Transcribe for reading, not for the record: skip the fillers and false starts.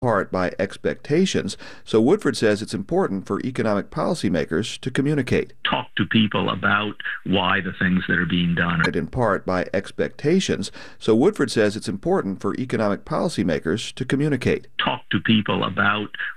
part by expectations, so Woodford says it's important for economic policymakers to communicate. Talk to people about why the things that are being done. In part by expectations, so Woodford says it's important for economic policymakers to communicate. Talk to people about